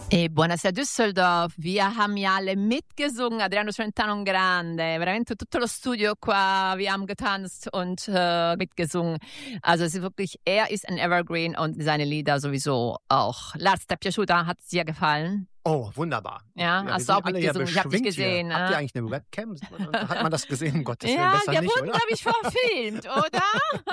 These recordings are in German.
Buonasera Düsseldorf, wir haben ja alle mitgesungen, Adriano Celentano un grande, veramente tutto lo studio qua, wir haben getanzt und mitgesungen. Also es ist wirklich, er ist ein Evergreen und seine Lieder sowieso auch. Lars, t'è piaciuta? Hat es dir gefallen? Oh, wunderbar. Ja, wir hast du sind auch alle mitgesungen? Ich habe dich beschwingt hier. gesehen. Habt ihr eigentlich eine Webcam? Hat man das gesehen? Um Gottes Willen, Ja, besser wir nicht, wurden, oder? glaube ich, verfilmt, oder?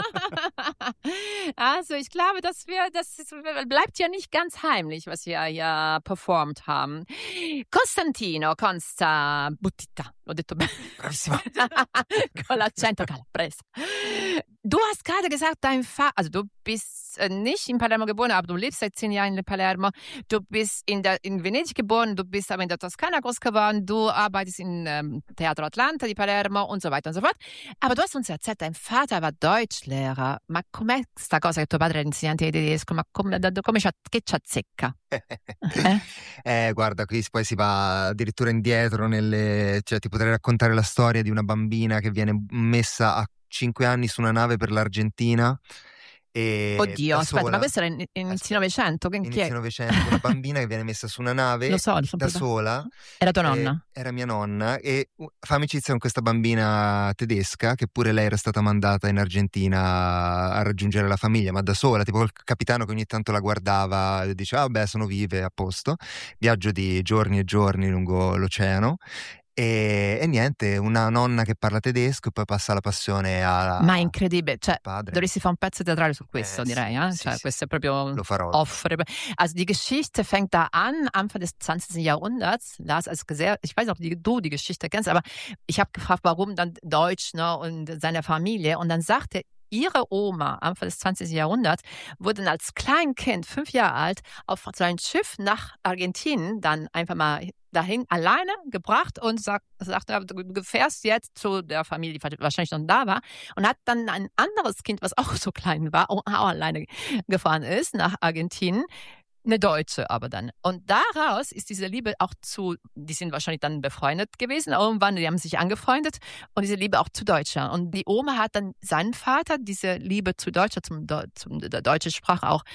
Also ich glaube, bleibt ja nicht ganz heimlich, was wir ja performt haben. Costantino Consta Buttita, l'ho detto bene. Bravissima. Con l'accento calabrese. Du hast gerade gesagt, dein Vater, also du bist nicht in Palermo geboren, aber du lebst seit 10 Jahren in Palermo. Du bist in Venedig geboren, du bist aber in der Toskana groß geworden, du arbeitest in Teatro Atlanta di Palermo und so weiter und so fort. Aber du hast uns erzählt, dein Vater war Deutschlehrer. Ma com'è sta cosa che tuo padre era insegnante di tedesco? Ma come che ci azzecca? Guarda, qui poi si va addirittura indietro cioè ti potrei raccontare la storia di una bambina che viene messa a 5 anni su una nave per l'Argentina. Oddio, aspetta, ma questo era inizio Novecento? Inizio Novecento, una bambina che viene messa su una nave Lo so, da sola. Era tua nonna? Era mia nonna e fa amicizia con questa bambina tedesca che pure lei era stata mandata in Argentina a raggiungere la famiglia, ma da sola, tipo il capitano che ogni tanto la guardava e diceva vabbè, sono vive, a posto. Viaggio di giorni e giorni lungo l'oceano. E niente, una nonna che parla tedesco e poi passa la passione Ma è incredibile, cioè padre. dovresti fare un pezzo teatrale su questo, direi, Sì, cioè sì, questo è proprio lo farò. Also die Geschichte fängt da an, Anfang des 20. Jahrhunderts. Lars, ich weiß auch, du die Geschichte kennst, aber ich habe gefragt, warum dann Deutsch, ne, und seine Familie, und dann sagte ihre Oma, Anfang des 20. Jahrhunderts, wurde dann als Kleinkind, 5 Jahre alt, auf sein Schiff nach Argentinien dann einfach mal dahin alleine gebracht und sagte, du fährst jetzt zu der Familie, die wahrscheinlich noch da war, und hat dann ein anderes Kind, was auch so klein war, auch alleine gefahren ist nach Argentinien, eine Deutsche aber dann. Und daraus ist diese Liebe auch die sind wahrscheinlich dann befreundet gewesen, irgendwann, die haben sich angefreundet, und diese Liebe auch zu Deutschland. Und die Oma hat dann seinen Vater diese Liebe zu Deutschland, der deutschen Sprache auch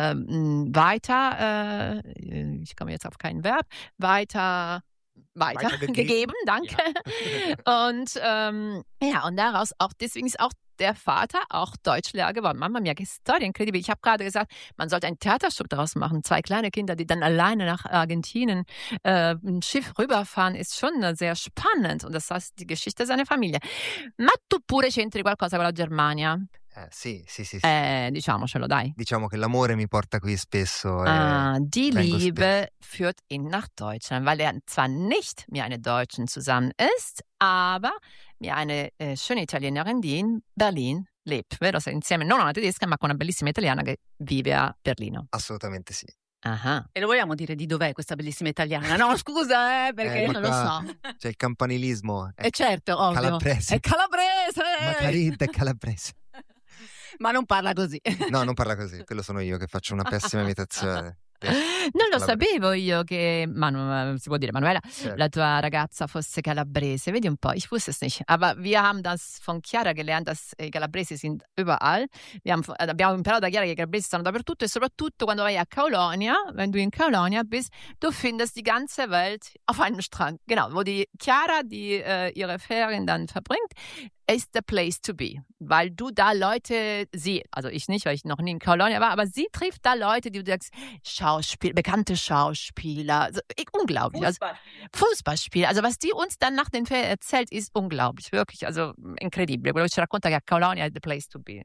ich komme jetzt auf kein Verb, weitergegeben, danke. Ja. Und und daraus auch, deswegen ist auch der Vater auch Deutschlehrer geworden. Mamma mia, che storia incredibile. Ich habe gerade gesagt, man sollte ein Theaterstück daraus machen. 2 kleine Kinder, die dann alleine nach Argentinien ein Schiff rüberfahren, ist schon sehr spannend. Und das heißt die Geschichte seiner Familie. Ma tu pure c'entri qualcosa con la Germania? Sì. Diciamocelo, dai. Diciamo che l'amore mi porta qui spesso. Die Liebe führt ihn nach Deutschland, weil er zwar nicht mit einer Deutschen zusammen ist, aber mit einer schönen Italienerin, die in Berlin lebt, vero? Insieme non a una tedesca, ma con una bellissima italiana che vive a Berlino. Assolutamente sì. Ah. E lo vogliamo dire di dov'è questa bellissima italiana? No, scusa, perché non lo so. C'è il campanilismo. Certo, ovvio. Calabrese. È calabrese! Margherita è calabrese. Ma non parla così. No, non parla così, quello sono io che faccio una pessima imitazione. Non lo sapevo io che, si può dire, Manuela, certo, la tua ragazza fosse calabrese. Vedi un po', ich wusste es nicht. Aber wir haben das von Chiara gelernt, dass i calabresi sind überall. Abbiamo imparato da Chiara che i calabresi stanno dappertutto, e soprattutto quando vai a Colonia, wenn du in Colonia bist, du findest die ganze Welt auf einem Strand. Genau, wo die Chiara, die ihre Ferien dann verbringt, ist the place to be, weil du da Leute siehst, also ich nicht, weil ich noch nie in Colonia war, aber sie trifft da Leute, die du sagst, bekannte Schauspieler, also, unglaublich. Fußballspieler, also was die uns dann nach den Ferien erzählt, ist unglaublich, wirklich, also incredibile, quello che ci racconta che a Colonia è the place to be.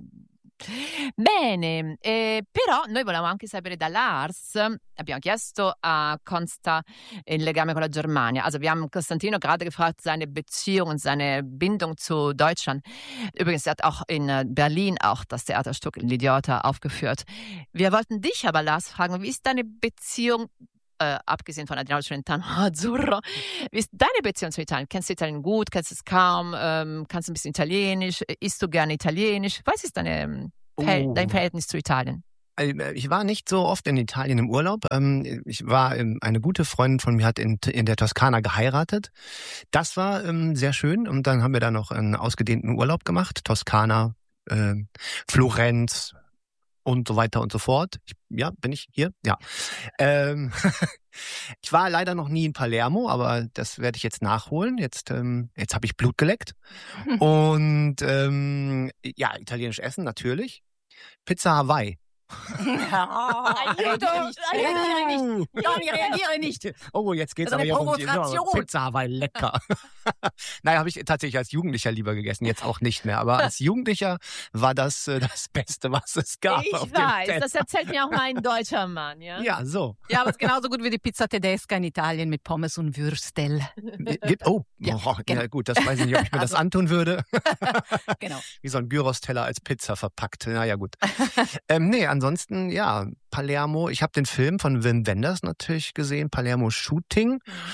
Bene, però noi volevamo anche sapere da Lars, abbiamo chiesto a Consta il legame con la Germania, also wir haben Costantino gerade gefragt, seine Beziehung und seine Bindung zu Deutschland. Übrigens, er hat auch in Berlin auch das Theaterstück L'Idiota aufgeführt. Wir wollten dich aber, Lars, fragen, wie ist deine Beziehung, abgesehen von Adriano Celentano, Azzurro, wie ist deine Beziehung zu Italien? Kennst du Italien gut, kennst du es kaum, kannst du ein bisschen Italienisch, isst du gerne Italienisch? Was ist dein Verhältnis zu Italien? Ich war nicht so oft in Italien im Urlaub. Eine gute Freundin von mir hat in der Toskana geheiratet. Das war sehr schön. Und dann haben wir da noch einen ausgedehnten Urlaub gemacht. Toskana, Florenz, und so weiter und so fort. Bin ich hier? Ja. Ich war leider noch nie in Palermo, aber das werde ich jetzt nachholen. Jetzt habe ich Blut geleckt. Und italienisch essen natürlich. Pizza Hawaii. Reagiere nicht. Oh, jetzt geht's aber hier um Provokation. Pizza Hawaii, lecker. Nein, habe ich tatsächlich als Jugendlicher lieber gegessen, jetzt auch nicht mehr. Aber als Jugendlicher war das das Beste, was es gab. Ich weiß, das erzählt mir auch mal ein deutscher Mann. Ja, Ja, so. Ja, aber es ist genauso gut wie die Pizza Tedesca in Italien mit Pommes und Würstel. Ja, genau. gut, das weiß ich nicht, ob ich mir das antun würde. Genau. Wie so ein Gyros-Teller als Pizza verpackt. Naja, gut. Ansonsten, ja, Palermo. Ich habe den Film von Wim Wenders natürlich gesehen, Palermo Shooting.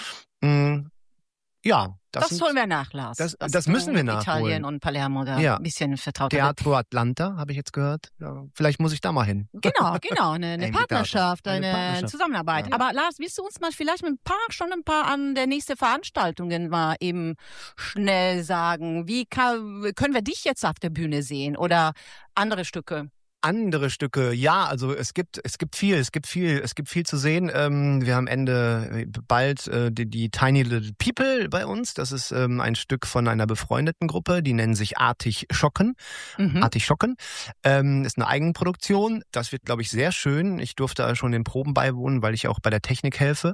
Das sollen wir nachlassen. Das müssen wir nachholen. Italien und Palermo da ein bisschen vertraut haben. Teatro Atlanta, habe ich jetzt gehört. Ja, vielleicht muss ich da mal hin. Genau, eine Partnerschaft, eine Zusammenarbeit. Ja. Aber Lars, willst du uns mal vielleicht mit ein paar an der nächsten Veranstaltungen mal eben schnell sagen? Wie können wir dich jetzt auf der Bühne sehen oder andere Stücke? Andere Stücke, ja, also es gibt viel zu sehen. Wir haben bald die Tiny Little People bei uns. Das ist ein Stück von einer befreundeten Gruppe, die nennen sich Artig-Schocken. Artig-Schocken ist eine Eigenproduktion. Das wird, glaube ich, sehr schön. Ich durfte schon den Proben beiwohnen, weil ich auch bei der Technik helfe.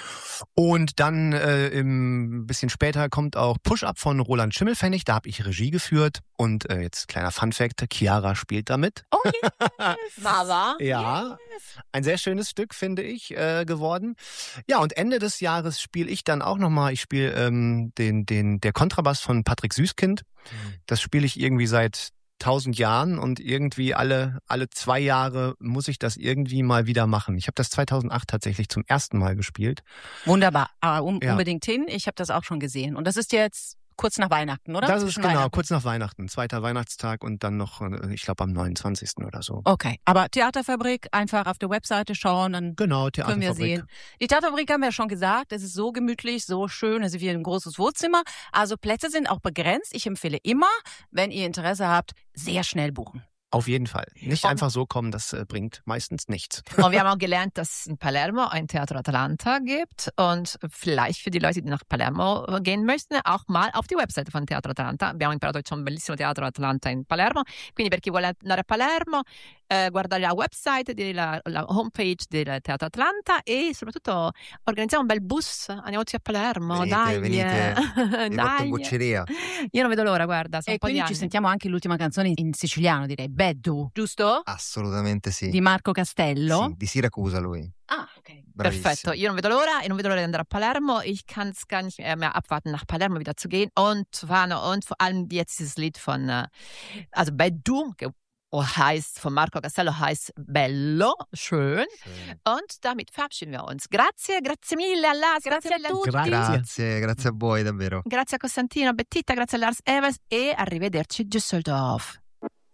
Und dann ein bisschen später kommt auch Push-Up von Roland Schimmelpfennig. Da habe ich Regie geführt. Und jetzt kleiner Funfact, Chiara spielt damit. Oh yes! Mama. Ja, ein sehr schönes Stück, finde ich, geworden. Ja, und Ende des Jahres spiele ich dann auch nochmal, ich spiele der Kontrabass von Patrick Süßkind. Das spiele ich irgendwie seit 1000 Jahren und irgendwie alle 2 Jahre muss ich das irgendwie mal wieder machen. Ich habe das 2008 tatsächlich zum ersten Mal gespielt. Wunderbar, unbedingt hin. Ich habe das auch schon gesehen. Und das ist jetzt kurz nach Weihnachten, oder? Das ist genau, kurz nach Weihnachten. 2. Weihnachtstag und dann noch, ich glaube, am 29. oder so. Okay, aber Theaterfabrik, einfach auf der Webseite schauen, dann genau, können wir sehen. Die Theaterfabrik haben wir ja schon gesagt, es ist so gemütlich, so schön, es ist wie ein großes Wohnzimmer. Also Plätze sind auch begrenzt. Ich empfehle immer, wenn ihr Interesse habt, sehr schnell buchen. Auf jeden Fall. Nicht einfach so kommen, das bringt meistens nichts. Und wir haben auch gelernt, dass es in Palermo ein Teatro Atalanta gibt und vielleicht für die Leute, die nach Palermo gehen möchten, auch mal auf die Website von Teatro Atalanta. Abbiamo imparato che c'è un bellissimo Teatro Atalanta in Palermo, quindi per chi vuole andare a Palermo guardare la website, la homepage del Teatro Atalanta e soprattutto organizziamo un bel bus, andiamo tutti a Palermo, venite dai. Bocceria. Io non vedo l'ora, guarda, sono E un po' di quindi anni. ci sentiamo anche l'ultima canzone in siciliano, direi, Beddu, giusto? Assolutamente sì. Di Marco Castello. Sì, di Siracusa lui. Ah, ok. Bravissimo. Perfetto, io non vedo l'ora e non vedo l'ora di andare a Palermo. Ich kann es gar nicht mehr abwarten, nach Palermo wieder zu gehen und zu fahren. Und vor allem jetzt dieses Lied von Beddu, heißt, von Marco Castello heißt Bello, schön. Und damit verabschieden wir uns. Grazie mille a Lars, grazie a tutti. Grazie a voi davvero. Grazie a Costantino Bettitta, grazie a Lars Evers e arrivederci Düsseldorf.